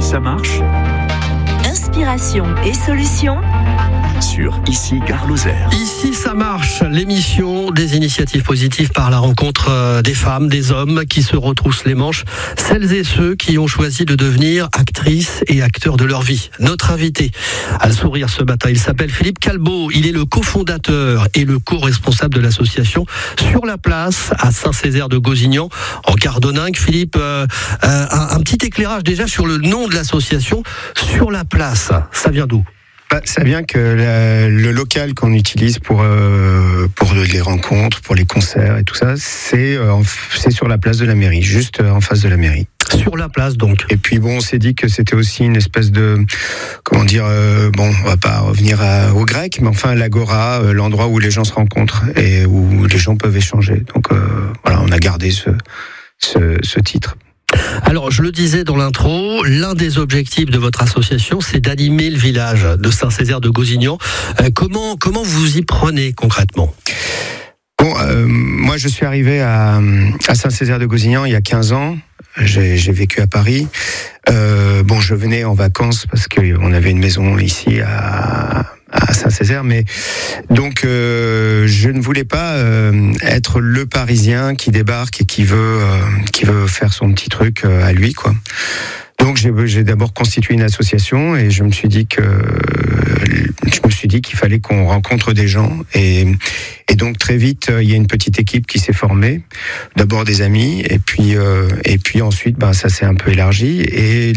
ça marche. Inspiration et solutions Sur Ici Gare Lozère. Ici ça marche, l'émission des initiatives positives par la rencontre des femmes, des hommes qui se retroussent les manches, celles et ceux qui ont choisi de devenir actrices et acteurs de leur vie. Notre invité à le sourire ce matin, il s'appelle Philippe Calbeau, il est le cofondateur et le co-responsable de l'association Sur la Place à Saint-Césaire de Gozignan en Gardoningue. Philippe, un petit éclairage déjà sur le nom de l'association Sur la Place, ça vient d'où ? Ça vient que le local qu'on utilise pour les rencontres, pour les concerts et tout ça, c'est sur la place de la mairie, juste en face de la mairie. Sur la place donc. Et puis bon, on s'est dit que c'était aussi une espèce de, on va pas revenir au grec, mais enfin l'agora, l'endroit où les gens se rencontrent et où les gens peuvent échanger. Donc voilà, on a gardé ce titre. Alors, je le disais dans l'intro, l'un des objectifs de votre association, c'est d'animer le village de Saint-Césaire de Gozignan. Comment vous y prenez concrètement ? Bon, moi je suis arrivé à Saint-Césaire de Gozignan il y a 15 ans. J'ai vécu à Paris. Je venais en vacances parce qu'on avait une maison ici à Saint-Césaire, mais donc je ne voulais pas être le Parisien qui débarque et qui veut faire son petit truc à lui, quoi. Donc j'ai d'abord constitué une association et je me suis dit qu'il fallait qu'on rencontre des gens et donc très vite il y a une petite équipe qui s'est formée, d'abord des amis et puis ensuite ça s'est un peu élargi et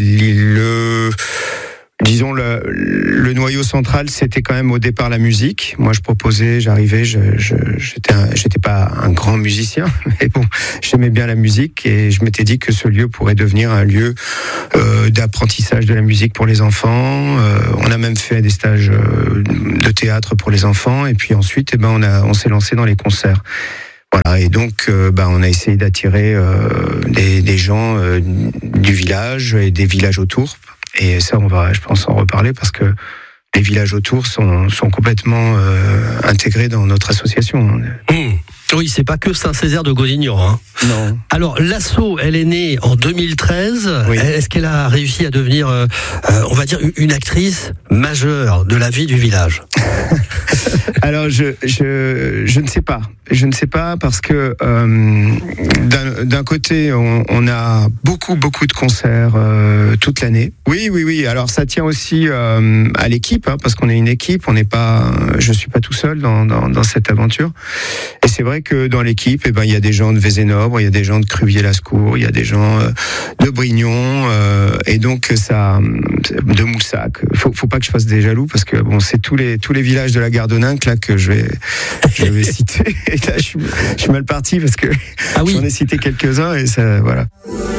le noyau central, c'était quand même au départ la musique. Moi, j'arrivais, j'étais pas un grand musicien, mais bon, j'aimais bien la musique et je m'étais dit que ce lieu pourrait devenir un lieu d'apprentissage de la musique pour les enfants. On a même fait des stages de théâtre pour les enfants et puis ensuite, on s'est lancé dans les concerts. Voilà, et donc on a essayé d'attirer des gens du village et des villages autour. Et ça, on va, je pense, en reparler parce que les villages autour sont complètement intégrés dans notre association. Oui, c'est pas que Saint-Césaire de Gozignan. Hein. Non. Alors, l'asso, elle est née en 2013. Oui. Est-ce qu'elle a réussi à devenir, on va dire, une actrice majeure de la vie du village ? Alors, je ne sais pas. Je ne sais pas parce que d'un côté, on a beaucoup de concerts toute l'année. Oui. Alors, ça tient aussi à l'équipe, parce qu'on est une équipe. Je suis pas tout seul dans cette aventure. Et c'est vrai que dans l'équipe, il y a des gens de Vézénobre, il y a des gens de Cruvier-Lascours, il y a des gens de Brignon, et donc de Moussac. Faut pas que je fasse des jaloux parce que c'est tous les villages de la Gardoningue là que je vais citer. Et là, je suis mal parti parce que j'en ai cité quelques-uns et ça, voilà.